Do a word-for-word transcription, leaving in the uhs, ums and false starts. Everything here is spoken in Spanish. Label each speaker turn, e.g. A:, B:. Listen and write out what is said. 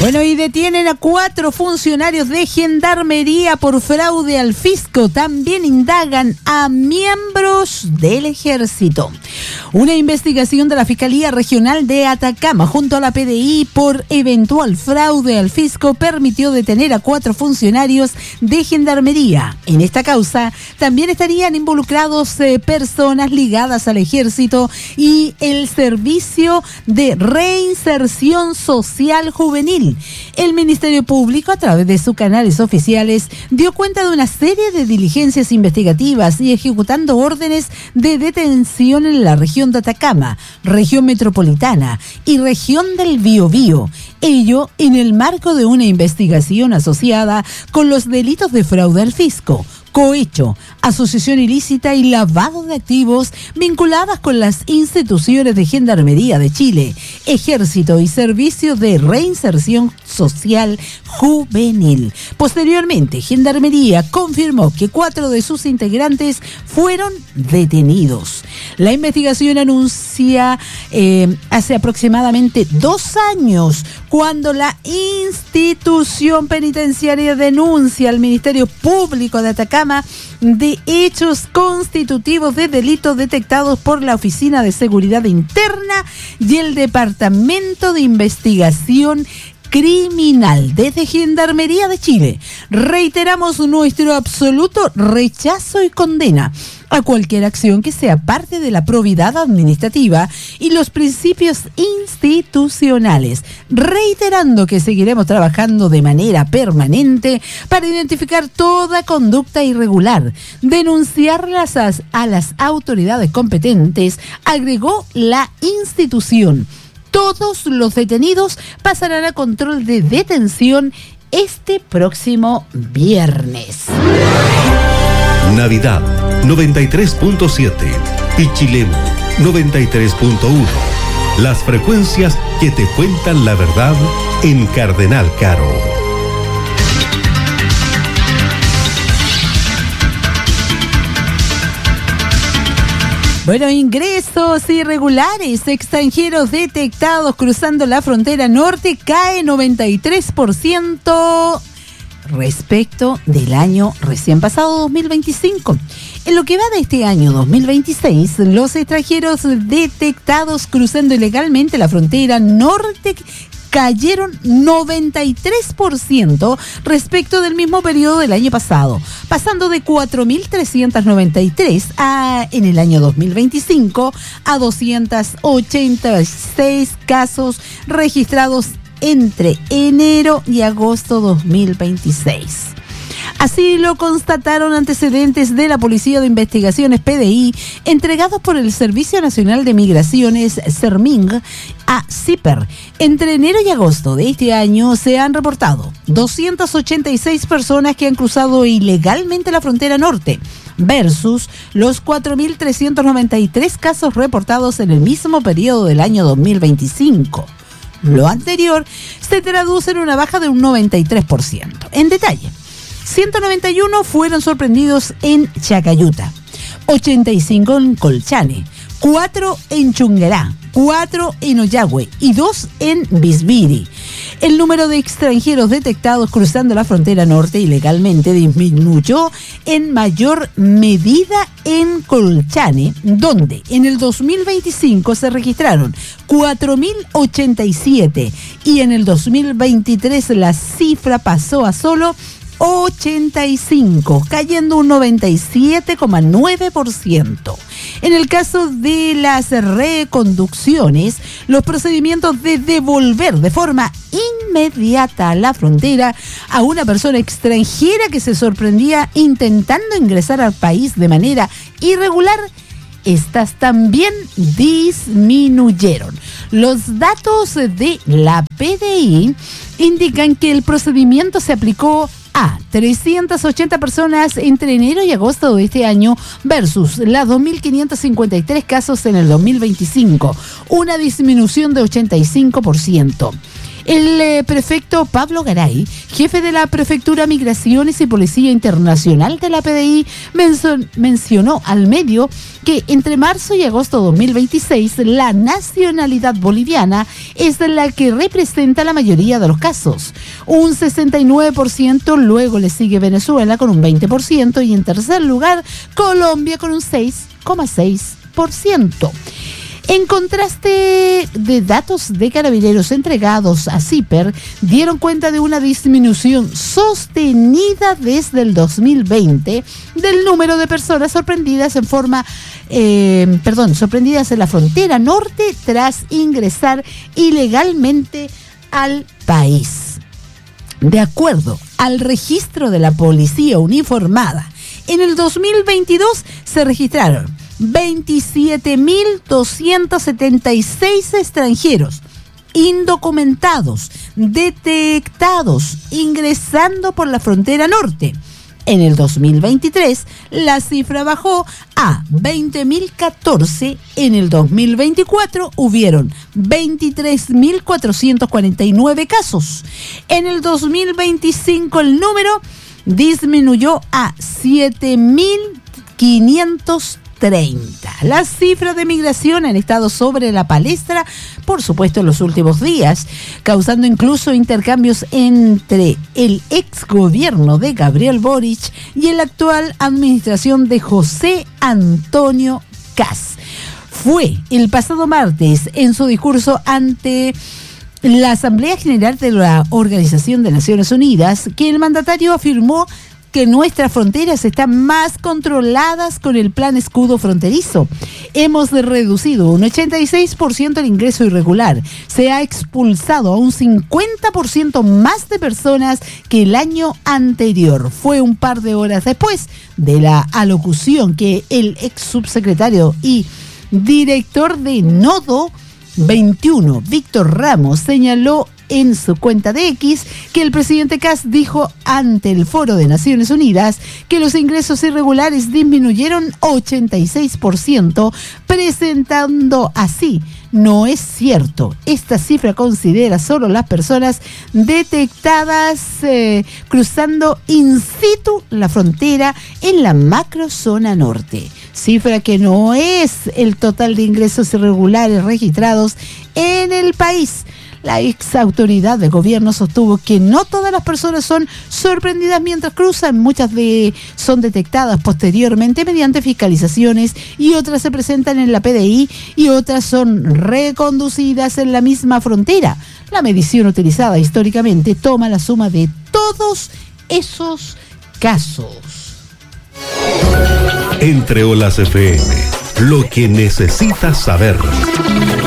A: Bueno, y detienen a cuatro funcionarios de Gendarmería por fraude al fisco. También indagan a miembros del Ejército. Una investigación de la Fiscalía Regional de Atacama junto a la P D I por eventual fraude al fisco permitió detener a cuatro funcionarios de Gendarmería. En esta causa también estarían involucrados eh, personas ligadas al Ejército y el Servicio de Reinserción Social Juvenil. El Ministerio Público, a través de sus canales oficiales, dio cuenta de una serie de diligencias investigativas y ejecutando órdenes de detención en la región de Atacama, región metropolitana y región del Biobío. Ello en el marco de una investigación asociada con los delitos de fraude al fisco, cohecho, asociación ilícita y lavado de activos vinculadas con las instituciones de Gendarmería de Chile, Ejército y Servicio de Reinserción Social Juvenil. Posteriormente, Gendarmería confirmó que cuatro de sus integrantes fueron detenidos. La investigación anuncia eh, hace aproximadamente dos años, cuando la institución penitenciaria denuncia al Ministerio Público de Atacama de hechos constitutivos de delitos detectados por la Oficina de Seguridad Interna y el Departamento de Investigación Criminal. Desde Gendarmería de Chile reiteramos nuestro absoluto rechazo y condena a cualquier acción que sea parte de la probidad administrativa y los principios institucionales, reiterando que seguiremos trabajando de manera permanente para identificar toda conducta irregular, denunciarlas a, a las autoridades competentes, agregó la institución. Todos los detenidos pasarán a control de detención este próximo viernes.
B: Navidad noventa y tres punto siete, Pichilemu noventa y tres punto uno. Las frecuencias que te cuentan la verdad en Cardenal Caro.
A: Bueno, ingresos irregulares extranjeros detectados cruzando la frontera norte cae noventa y tres por ciento respecto del año recién pasado dos mil veinticinco. En lo que va de este año dos mil veintiséis, los extranjeros detectados cruzando ilegalmente la frontera norte cayeron noventa y tres por ciento respecto del mismo periodo del año pasado, pasando de cuatro mil trescientos noventa y tres a, en el año dos mil veinticinco a doscientos ochenta y seis casos registrados entre enero y agosto dos mil veintiséis. Así lo constataron antecedentes de la Policía de Investigaciones P D I entregados por el Servicio Nacional de Migraciones SERMIG a CIPER. Entre enero y agosto de este año se han reportado doscientas ochenta y seis personas que han cruzado ilegalmente la frontera norte, versus los cuatro mil trescientos noventa y tres casos reportados en el mismo periodo del año dos mil veinticinco. Lo anterior se traduce en una baja de un noventa y tres por ciento. En detalle, ciento noventa y uno fueron sorprendidos en Chacayuta, ochenta y cinco en Colchane, cuatro en Chunguerá, cuatro en Ollagüe y dos en Bisbiri. El número de extranjeros detectados cruzando la frontera norte ilegalmente disminuyó en mayor medida en Colchane, donde en el dos mil veinticinco se registraron cuatro mil ochenta y siete y en el dos mil veintitrés la cifra pasó a solo ochenta y cinco, cayendo un noventa y siete coma nueve por ciento. En el caso de las reconducciones, los procedimientos de devolver de forma inmediata a la frontera a una persona extranjera que se sorprendía intentando ingresar al país de manera irregular, estas también disminuyeron. Los datos de la P D I indican que el procedimiento se aplicó a trescientas ochenta personas entre enero y agosto de este año versus las dos mil quinientos cincuenta y tres casos en el dos mil veinticinco, una disminución de ochenta y cinco por ciento. El eh, prefecto Pablo Garay, jefe de la Prefectura Migraciones y Policía Internacional de la P D I, menson, mencionó al medio que entre marzo y agosto de dos mil veintiséis la nacionalidad boliviana es la que representa la mayoría de los casos, un sesenta y nueve por ciento, luego le sigue Venezuela con un veinte por ciento y en tercer lugar Colombia con un seis coma seis por ciento. En contraste de datos de Carabineros entregados a CIPER, dieron cuenta de una disminución sostenida desde el dos mil veinte del número de personas sorprendidas en forma, eh, perdón, sorprendidas en la frontera norte tras ingresar ilegalmente al país. De acuerdo al registro de la policía uniformada, en el dos mil veintidós se registraron veintisiete mil doscientos setenta y seis extranjeros indocumentados detectados ingresando por la frontera norte. En el dos mil veintitrés la cifra bajó a veinte mil catorce. En el dos mil veinticuatro hubieron veintitrés mil cuatrocientos cuarenta y nueve casos. En el dos mil veinticinco el número disminuyó a siete mil quinientos treinta. Las cifras de migración han estado sobre la palestra, por supuesto, en los últimos días, causando incluso intercambios entre el ex gobierno de Gabriel Boric y la actual administración de José Antonio Kast. Fue el pasado martes en su discurso ante la Asamblea General de la Organización de Naciones Unidas que el mandatario afirmó que nuestras fronteras están más controladas con el plan escudo fronterizo. Hemos reducido un ochenta y seis por ciento el ingreso irregular. Se ha expulsado a un cincuenta por ciento más de personas que el año anterior. Fue un par de horas después de la alocución que el ex subsecretario y director de Nodo veintiuno, Víctor Ramos, señaló en su cuenta de X que el presidente Kast dijo ante el Foro de Naciones Unidas que los ingresos irregulares disminuyeron ochenta y seis por ciento, presentando así: no es cierto. Esta cifra considera solo las personas detectadas eh, cruzando in situ la frontera en la macrozona norte. Cifra que no es el total de ingresos irregulares registrados en el país. La ex autoridad de gobierno sostuvo que no todas las personas son sorprendidas mientras cruzan, muchas de son detectadas posteriormente mediante fiscalizaciones y otras se presentan en la P D I y otras son reconducidas en la misma frontera. La medición utilizada históricamente toma la suma de todos esos casos.
B: Entre Olas F M, lo que necesitas saber.